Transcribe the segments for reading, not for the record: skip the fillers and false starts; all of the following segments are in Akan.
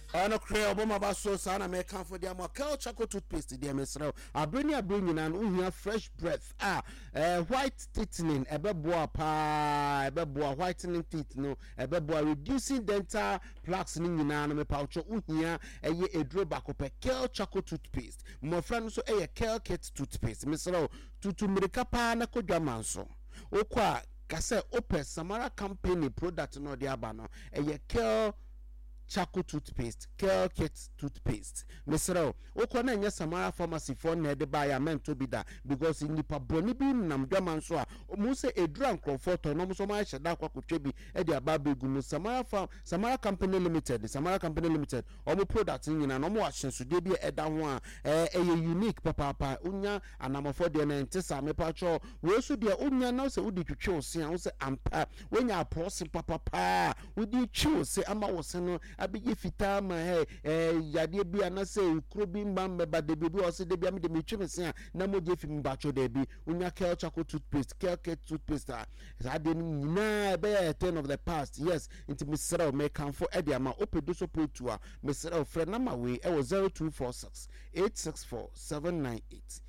Ano kre oboma baso sana me kan for dia mo kel choco toothpaste dia mesrel abreni na no fresh breath white teething ebeboa pa ebeboa whitening teeth no ebeboa reducing dental plaques ni nyina no me paucho uhia eye edro bakope kel choco toothpaste mo friend so eye kel kit toothpaste mesrel tutu mirika pa na kodwa manso okwa kase open Samara company product no dia ba no eye kel Chaco toothpaste, Kel Kit toothpaste. Mr. Okona nya Samara pharmacy for na de buy meant to be that because in nipa boni bi nam dwaman so a mu se edran comfort no so ma sheda kwa kotwebi e de ababe gumu Samara company limited omo product nyina no mo ahye so de bi eda ho a unique papa unya anamofo de na ntesa me pacho we so de unya na se udi twetwe ose a wo se ampa wenya apose papa udi twi ose ama wo se no abije fita ma yade bi anase ukro bi mbambe ba de bi o se de bi am de metwe se a na moje fi mbacho de bi unya Kel Choco toothpaste Kel Kit toothpaste a de nyina be a turn of the past yes into Mr. me kan for e de ama opedo so potu a Mr. friend number we e was 0246 864 798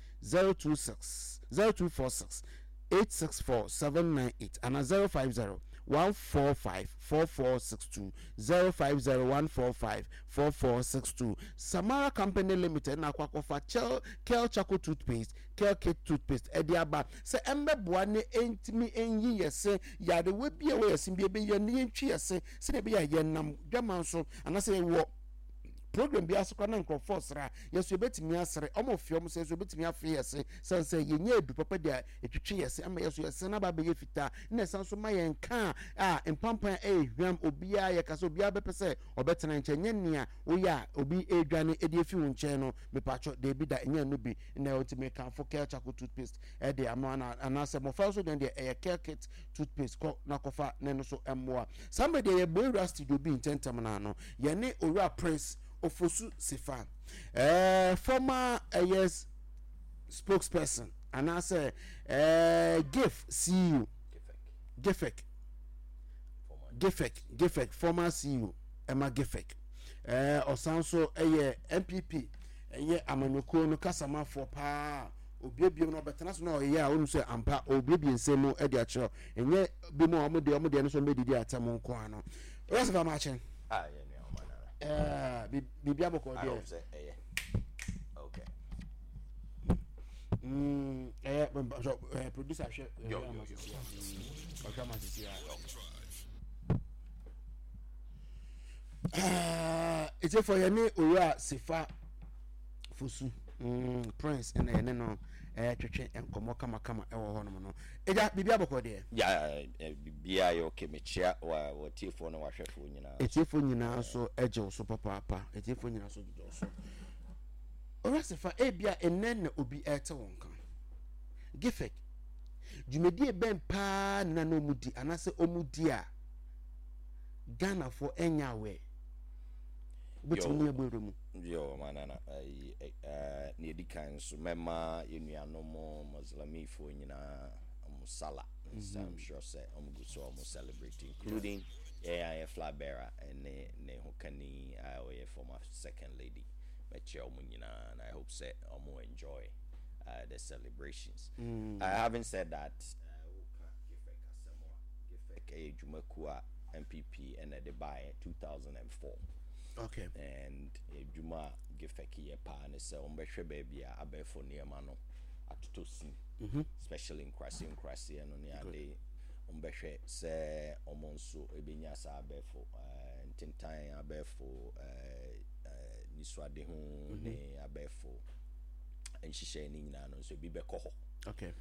0246 864 798 and 050 145 4462 050 145 4462 Samara Company Limited na kwakofa Kel Choco toothpaste Kel Kit toothpaste ediaba se embeboa ne entimi enyi yese yade we bia we yese bia be ye ne ntwi yese se ne bia ye nam dwaman so anase wo program bi asokwa na nkrofo sra yeso betimi asre omofie om se yeso betimi afi yese sanse yenye edu papa dia etwetwe yese ama yeso yese na ba be ye fita na sanso ma yen ka empampan hwam obia ye kaso obia bepese obetena nche nya oya obi edwane edi efi wo nche no mepacho de bi da nya no bi na ultimate kan for Kel Choco toothpaste e de amana anase mo fa so de Kel Kit toothpaste ko na kofa na no so emmoa somebody ye boy rusty do bi intentem na no ye ne owura prince Ofosu Sifa former yes spokesperson and I say GIF CEO Gifek former CEO Emma Gifek osanso MPP amanyoko no kasama for pa obiebiem no betena so na oye a onu so ampa obiebiem nsemu e de a kire enye bi mo omode no so medidi atam nko ano Roseva Machen Bibi aboko there. Okay. Producer it's for your Ura Sifa Fusu Prince and no twetwe enkomo kama ewo hono no eja bibia boko de ya bibia yo kemechia wa tifo no wahwefo nyina etifo nyina so eje so papa etifo nyina so do so orasifa ebia enen na obi ete wonka Gifek jumedi ben pa na no mudi anase omudi a Ghana for enyawe butumi eboremu yo manana ne dikan so mema yenuanom muslimi fo nyina musala I'm sure say guso celebrating including flag bearer and ne hokani former second lady meche nyina and I hope say enjoy the celebrations. Having said that Gifek Jumakua MPP and the by 2004. Okay. And Juma Gifeki ye pa ne se ombehwe baby a abefo niema no atotosi. Especially in Krasi and on ade ombehwe se omonso ebenya sa abefo ntintan abefo niswade ho ne abefo enhihye ni nyina no so bi bekọ ho. Okay.